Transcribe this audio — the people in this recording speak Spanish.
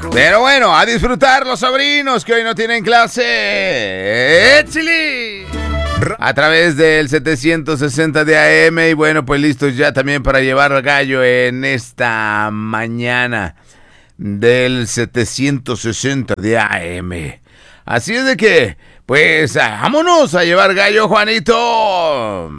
Pero bueno, a disfrutar los sobrinos que hoy no tienen clase. ¡Échale! A través del 760 de AM. Y bueno, pues listos ya también para llevar gallo en esta mañana del 760 de AM. Así es de que, pues, vámonos a llevar gallo, Juanito.